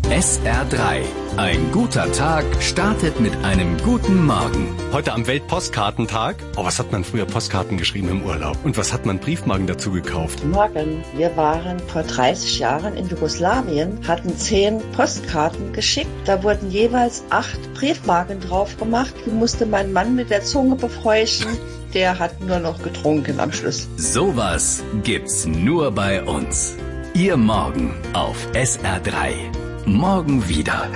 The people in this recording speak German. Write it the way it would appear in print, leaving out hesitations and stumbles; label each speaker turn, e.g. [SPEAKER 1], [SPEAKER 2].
[SPEAKER 1] SR3. Ein guter Tag startet mit einem guten Morgen.
[SPEAKER 2] Heute am Weltpostkartentag. Oh, was hat man früher Postkarten geschrieben im Urlaub? Und was hat man Briefmarken dazu gekauft?
[SPEAKER 3] Morgen. Wir waren vor 30 Jahren in Jugoslawien, hatten 10 Postkarten geschickt. Da wurden jeweils 8 Briefmarken drauf gemacht. Die musste mein Mann mit der Zunge befeuchten. Der hat nur noch getrunken am Schluss.
[SPEAKER 1] Sowas gibt's nur bei uns. Ihr Morgen auf SR3. Morgen wieder.